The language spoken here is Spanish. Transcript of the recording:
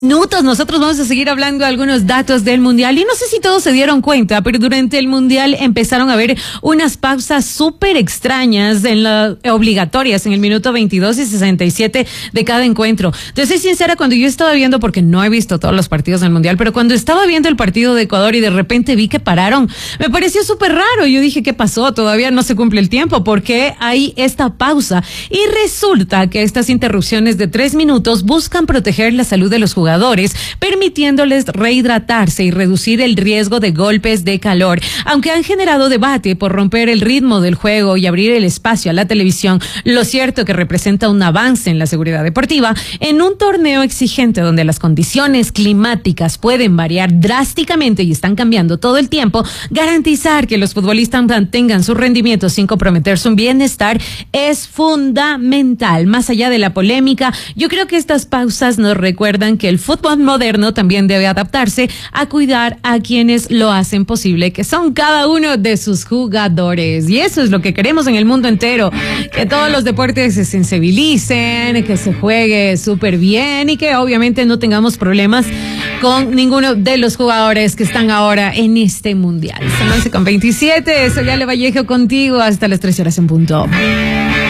Minutos, nosotros vamos a seguir hablando de algunos datos del Mundial y no sé si todos se dieron cuenta, pero durante el Mundial empezaron a haber unas pausas súper extrañas obligatorias en el minuto 22 y 67 de cada encuentro. Entonces, soy sincera, cuando yo estaba viendo, porque no he visto todos los partidos del Mundial, pero cuando estaba viendo el partido de Ecuador y de repente vi que pararon, me pareció súper raro. Yo dije, ¿qué pasó? Todavía no se cumple el tiempo, ¿por qué hay esta pausa? Y resulta que estas interrupciones de 3 minutos buscan proteger la salud de los jugadores, permitiéndoles rehidratarse y reducir el riesgo de golpes de calor. Aunque han generado debate por romper el ritmo del juego y abrir el espacio a la televisión, lo cierto que representa un avance en la seguridad deportiva en un torneo exigente donde las condiciones climáticas pueden variar drásticamente y están cambiando todo el tiempo. Garantizar que los futbolistas mantengan su rendimiento sin comprometer su bienestar es fundamental. Más allá de la polémica, yo creo que estas pausas nos recuerdan que el fútbol moderno también debe adaptarse a cuidar a quienes lo hacen posible, que son cada uno de sus jugadores. Y eso es lo que queremos en el mundo entero, que todos los deportes se sensibilicen, que se juegue súper bien y que obviamente no tengamos problemas con ninguno de los jugadores que están ahora en este mundial. Son 11:27, soy Ale Vallejo contigo hasta las 3 horas en punto.